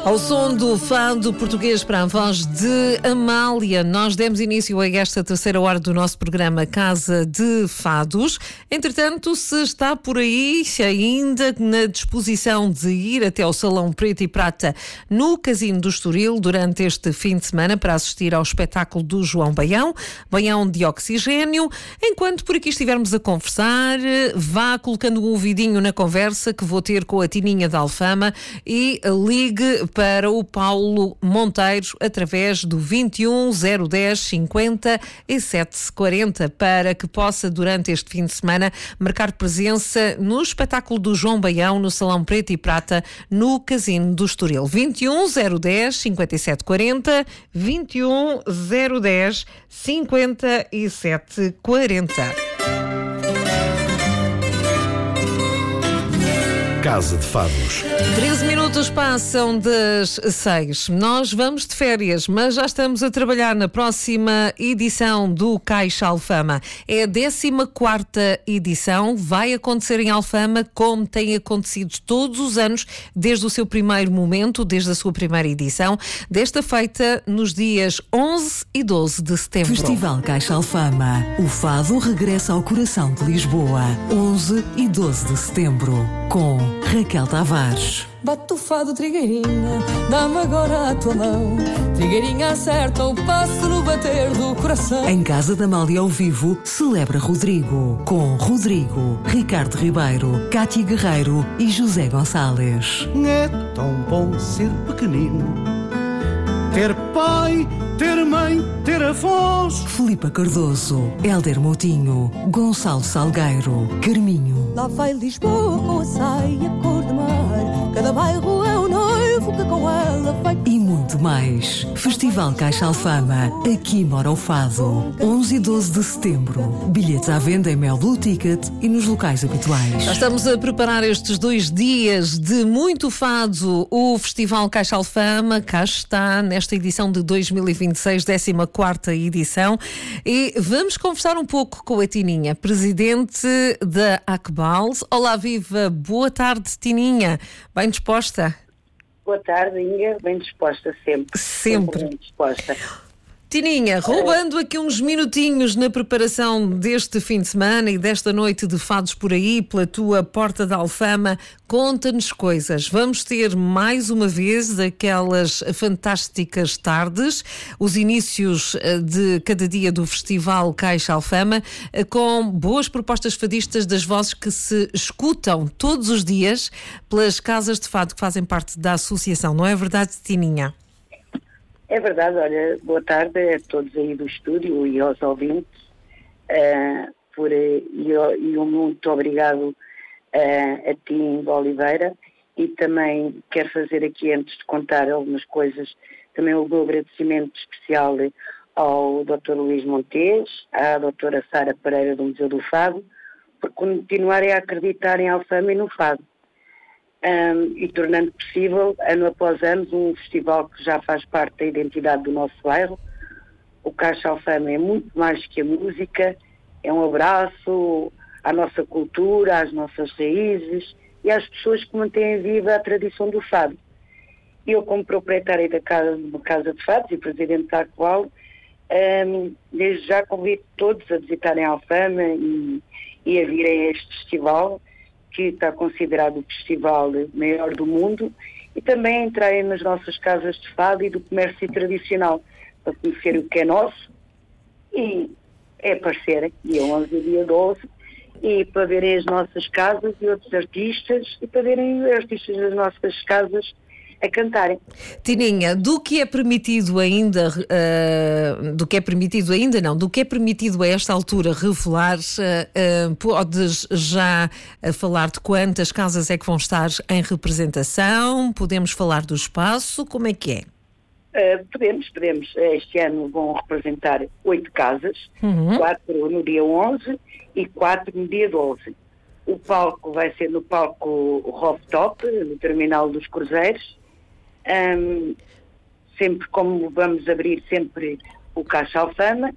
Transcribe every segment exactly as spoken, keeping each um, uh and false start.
Ao som do fado português para a voz de Amália, nós demos início a esta terceira hora do nosso programa Casa de Fados. Entretanto, se está por aí, se ainda na disposição de ir até ao Salão Preto e Prata no Casino do Estoril durante este fim de semana para assistir ao espetáculo do João Baião, Baião de Oxigênio, enquanto por aqui estivermos a conversar, vá colocando um ouvidinho na conversa que vou ter com a Tininha da Alfama e ligue para o Paulo Monteiro através do vinte e um, zero dez, cinquenta e sete quarenta para que possa durante este fim de semana marcar presença no espetáculo do João Baião no Salão Preto e Prata no Casino do Estoril. vinte e um, zero dez, cinquenta e sete quarenta, vinte e um, zero dez, cinquenta e sete quarenta. Casa de Fados. treze minutos passam das seis. Nós vamos de férias, mas já estamos a trabalhar na próxima edição do Caixa Alfama. É a décima quarta edição, vai acontecer em Alfama como tem acontecido todos os anos, desde o seu primeiro momento, desde a sua primeira edição, desta feita nos dias onze e doze de setembro. Festival Caixa Alfama. O fado regressa ao coração de Lisboa, onze e doze de setembro, com Raquel Tavares. Bate o fado, trigueirinha, dá-me agora a tua mão. Trigueirinha acerta o passo no bater do coração. Em Casa da Amália ao vivo, celebra Rodrigo, com Rodrigo, Ricardo Ribeiro, Cátia Guerreiro e José Gonçalves. É tão bom ser pequenino, ter pai, ter mãe, ter avós. Filipa Cardoso, Hélder Moutinho, Gonçalo Salgueiro, Carminho. Lá vai Lisboa com a saia cor de mar. Cada bairro é um noivo que com ela vai. E muito mais. Festival Caixa Alfama. Aqui mora o fado. onze e doze de setembro. Bilhetes à venda em Mel Blue Ticket e nos locais habituais. Já estamos a preparar estes dois dias de muito fado. O Festival Caixa Alfama, cá está, nesta edição de dois mil e vinte e seis, décima quarta edição. E vamos conversar um pouco com a Tininha, presidente da ACBAL. Olá, viva, boa tarde, Tininha. Bem disposta? Boa tarde, Inga. Bem disposta sempre. Sempre. Bem disposta. Tininha, roubando aqui uns minutinhos na preparação deste fim de semana e desta noite de fados por aí, pela tua Porta da Alfama, conta-nos coisas. Vamos ter mais uma vez aquelas fantásticas tardes, os inícios de cada dia do Festival Caixa Alfama, com boas propostas fadistas das vozes que se escutam todos os dias pelas casas de fado que fazem parte da associação. Não é verdade, Tininha? É verdade, olha, boa tarde a todos aí do estúdio e aos ouvintes, uh, por, e, e um muito obrigado uh, a ti, Inga Oliveira, e também quero fazer aqui, antes de contar algumas coisas, também o meu agradecimento especial ao doutor Luís Montes, à doutora Sara Pereira do Museu do Fado, por continuarem a acreditar em Alfama e no Fado. Um, e tornando possível, ano após ano, um festival que já faz parte da identidade do nosso bairro. O Caixa Alfama é muito mais que a música, é um abraço à nossa cultura, às nossas raízes e às pessoas que mantêm viva a tradição do fado. Eu, como proprietária da Casa, da casa de Fados e presidente da ACBAL, um, desde já convido todos a visitarem Alfama e, e a virem a este festival, que está considerado o festival maior do mundo, e também entrarem nas nossas casas de fado e do comércio tradicional, para conhecer o que é nosso, e é aparecerem dia onze e dia doze, e para verem as nossas casas e outros artistas, e para verem os artistas das nossas casas a cantarem. Tininha, do que é permitido ainda, uh, do que é permitido ainda não, do que é permitido a esta altura revelar, uh, uh, podes já uh, falar de quantas casas é que vão estar em representação? Podemos falar do espaço? Como é que é? Uh, podemos, podemos. Este ano vão representar oito casas, uhum. quatro no dia onze e quatro no dia doze. O palco vai ser no palco Rooftop, no Terminal dos Cruzeiros. Um, sempre como vamos abrir sempre o Caixa Alfama,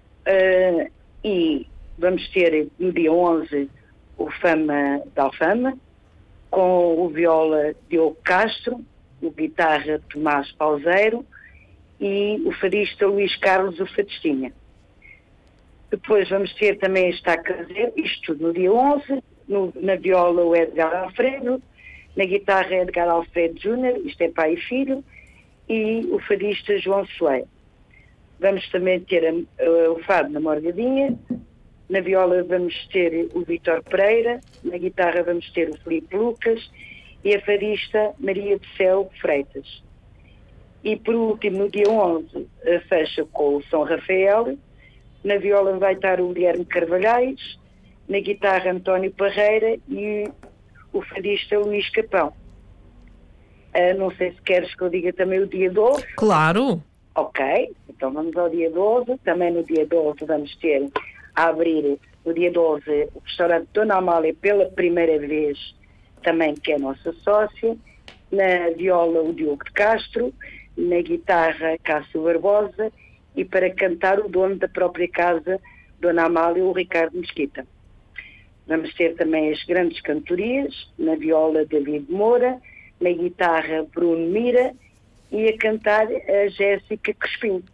uh, e vamos ter no dia onze o Fama da Alfama, com o viola Diogo Castro, o guitarra Tomás Pauseiro e o fadista Luís Carlos o Fadistinha. Depois vamos ter também esta caseiro, isto no dia onze, no, na viola o Edgar Alfredo, na guitarra Edgar Alfredo Júnior, isto é pai e filho, e o fadista João Soeiro. Vamos também ter a, a, o fado na Morgadinha, na viola vamos ter o Vítor Pereira, na guitarra vamos ter o Filipe Lucas e a fadista Maria do Céu Freitas. E por último, no dia onze, fecha com o São Rafael, na viola vai estar o Guilherme Carvalhais, na guitarra António Parreira e o fadista Luís Capão. Uh, não sei se queres que eu diga também o dia doze. Claro. Ok, então vamos ao dia doze. Também no dia doze vamos ter a abrir, no dia doze, o restaurante Dona Amália pela primeira vez, também que é nossa sócia. Na viola o Diogo de Castro, na guitarra Cássio Barbosa e para cantar o dono da própria casa, Dona Amália, o Ricardo Mesquita. Vamos ter também as grandes cantorias, na viola David Moura, na guitarra Bruno Mira e a cantar a Jéssica Crespim.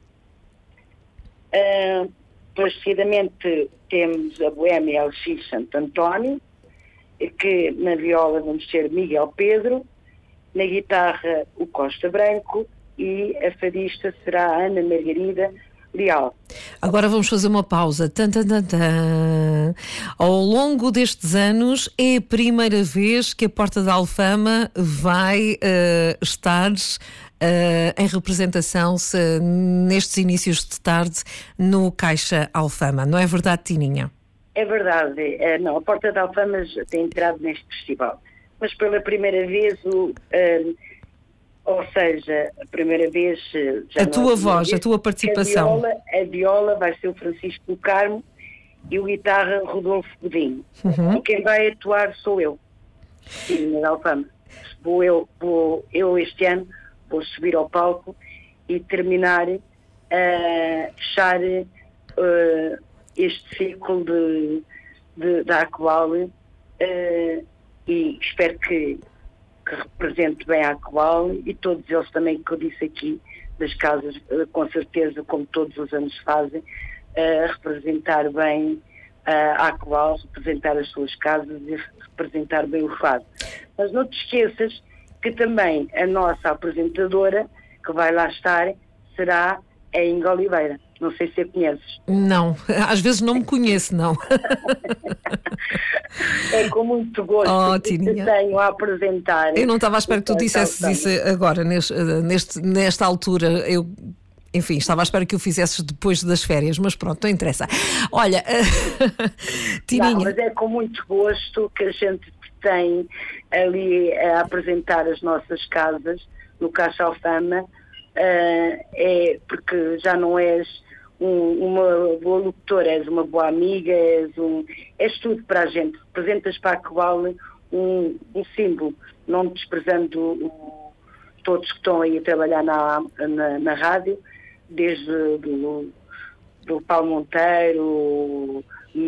Uh, depois, seguidamente, temos a Boémia L X Santo António, que na viola vamos ter Miguel Pedro, na guitarra o Costa Branco e a fadista será a Ana Margarida Leal. Agora vamos fazer uma pausa. Tan, tan, tan, tan. Ao longo destes anos é a primeira vez que a Porta da Alfama vai uh, estar uh, em representação se, nestes inícios de tarde no Caixa Alfama. Não é verdade, Tininha? É verdade. Uh, não, a Porta da Alfama tem entrado neste festival. Mas pela primeira vez o... Uh, Ou seja, a primeira vez... Já a tua voz, vez, a tua participação. A viola, a viola vai ser o Francisco do Carmo e o guitarra Rodolfo Godinho. Uhum. E quem vai atuar sou eu, Sim, na Alfama. Vou eu, vou, eu este ano vou subir ao palco e terminar, uh, fechar uh, este ciclo de, de, da Aqual uh, e espero que que represente bem a Aqual e todos eles também que eu disse aqui das casas, com certeza, como todos os anos fazem, uh, representar bem uh, a Aqual, representar as suas casas e representar bem o fado. Mas não te esqueças que também a nossa apresentadora que vai lá estar será a Inga Oliveira. Não sei se a conheces. Não, às vezes não me conheço, não. É com muito gosto oh, que te tenho a apresentar. Eu não estava à espera que tu dissesses isso agora, neste, neste, nesta altura. Eu, enfim, estava à espera que o fizesses depois das férias, mas pronto, não interessa. Olha, Tininha... Não, mas é com muito gosto que a gente tem ali a apresentar as nossas casas no Caixa Alfama. Uh, é porque já não és um, uma boa locutora, és uma boa amiga, és, um, és tudo para a gente. Representas para a Aqual um, um símbolo, não desprezando o, todos que estão aí a trabalhar na, na, na rádio, desde do, do Paulo Monteiro,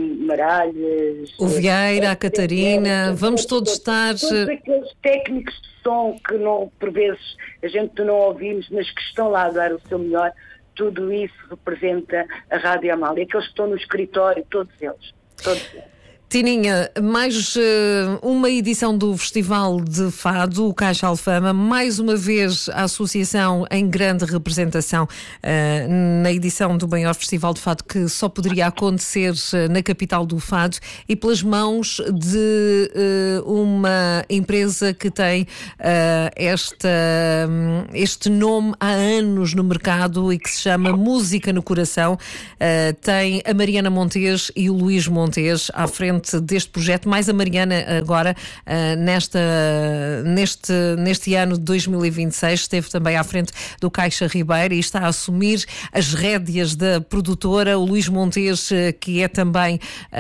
Maralhas, o Vieira, a Catarina, vamos todos estar... Todos aqueles técnicos de som que não, por vezes a gente não ouvimos, mas que estão lá a dar o seu melhor, tudo isso representa a Rádio Amália. Aqueles que estão no escritório, todos eles, todos eles. Tininha, mais uh, uma edição do Festival de Fado, o Caixa Alfama, mais uma vez a associação em grande representação uh, na edição do maior Festival de Fado que só poderia acontecer uh, na capital do Fado e pelas mãos de uh, uma empresa que tem uh, esta, um, este nome há anos no mercado e que se chama Música no Coração. Uh, tem a Mariana Montes e o Luís Montes à frente deste projeto, mais a Mariana agora uh, nesta, neste, neste ano de dois mil e vinte e seis esteve também à frente do Caixa Ribeiro e está a assumir as rédeas da produtora. O Luís Montes, uh, que é também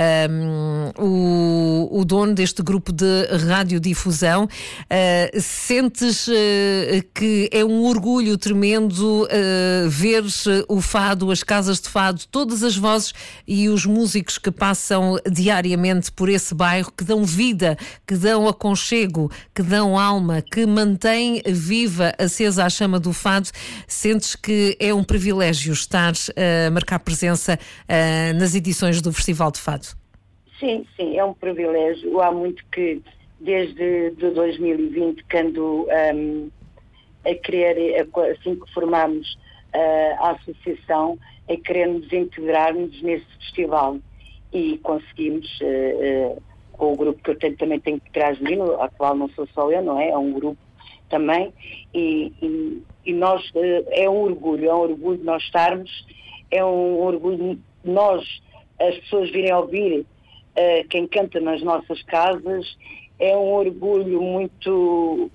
um, o, o dono deste grupo de radiodifusão. Uh, sentes uh, que é um orgulho tremendo uh, ver o fado, as casas de fado, todas as vozes e os músicos que passam diariamente realmente por esse bairro, que dão vida, que dão aconchego, que dão alma, que mantém viva, acesa a chama do fado. Sentes que é um privilégio estar a marcar presença uh, nas edições do Festival de Fado? Sim, sim, é um privilégio. Há muito que, desde de dois mil e vinte, quando um, a querer, assim que formámos uh, a associação, a querer nos integrar-nos nesse festival. E conseguimos, uh, uh, com o grupo que eu tenho, também tenho por trás de mim, no qual não sou só eu, não é? É um grupo também, e, e, e nós, uh, é um orgulho, é um orgulho de nós estarmos, é um orgulho de nós, as pessoas virem ouvir uh, quem canta nas nossas casas, é um orgulho muito,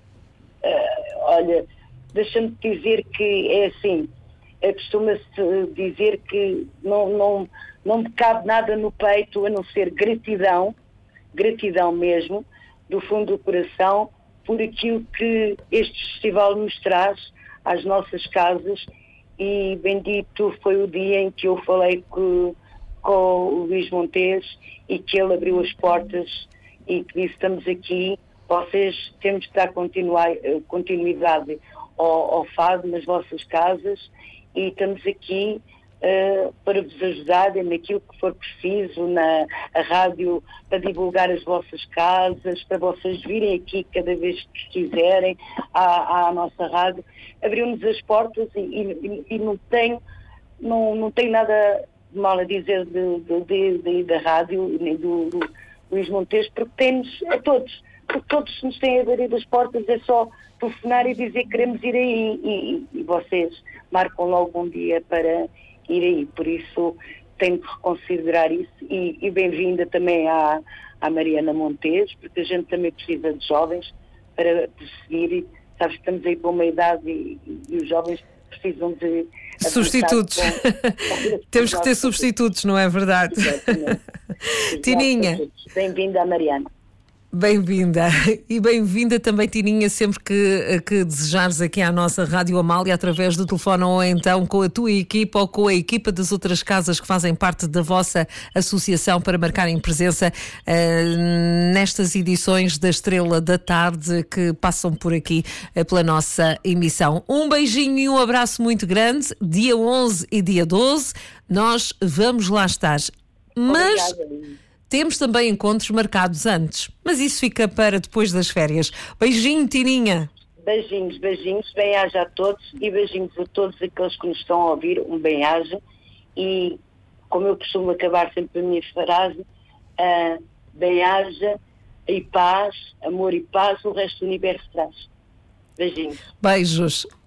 uh, olha, deixa-me dizer que é assim, uh, costuma-se dizer que não, não, não me cabe nada no peito a não ser gratidão, gratidão mesmo, do fundo do coração, por aquilo que este festival nos traz às nossas casas. E bendito foi o dia em que eu falei com, com o Luís Montes e que ele abriu as portas e que disse: estamos aqui, vocês temos que dar continuidade ao, ao fado nas vossas casas e estamos aqui uh, para vos ajudar naquilo que for preciso, na a rádio, para divulgar as vossas casas, para vocês virem aqui cada vez que quiserem à, à nossa rádio. Abriu-nos as portas e, e, e não tenho não, não tenho nada de mal a dizer de, de, de, de, da rádio nem do, do Luís Montes, porque temos a todos, porque todos nos têm abrido as portas, é só telefonar e dizer que queremos ir aí e, e vocês marcam logo um dia para ir aí, por isso tenho que reconsiderar isso e, e bem-vinda também à, à Mariana Montes, porque a gente também precisa de jovens para prosseguir. Sabes que estamos aí para uma idade e, e, e os jovens precisam de substitutos. Com... Temos que ter substitutos, não é verdade? Exatamente. Tininha. Bem-vinda à Mariana. Bem-vinda. E bem-vinda também, Tininha, sempre que, que desejares aqui à nossa Rádio Amália, através do telefone ou então com a tua equipa ou com a equipa das outras casas que fazem parte da vossa associação, para marcarem presença uh, nestas edições da Estrela da Tarde que passam por aqui uh, pela nossa emissão. Um beijinho e um abraço muito grande. Dia onze e dia doze nós vamos lá estar. Mas... Obrigada. Temos também encontros marcados antes, mas isso fica para depois das férias. Beijinho, Tininha. Beijinhos, beijinhos, bem-aja a todos e beijinhos a todos aqueles que nos estão a ouvir, um bem-aja. E, como eu costumo acabar sempre a minha frase, uh, bem-aja e paz, amor e paz, o resto do universo traz. Beijinhos. Beijos.